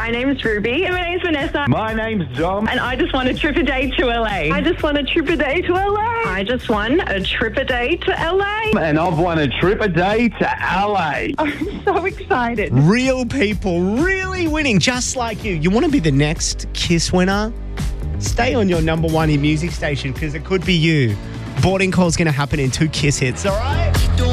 My name's Ruby. My name's Vanessa. My name's Dom. And I just want a trip a day to LA. I just want a trip a day to LA. I just won a trip a day to LA. And I've won a trip a day to LA. I'm so excited. Real people really winning, just like you. You want to be the next Kiss winner? Stay on your number one in music station because it could be you. Boarding call's going to happen in 2 Kiss hits, all right?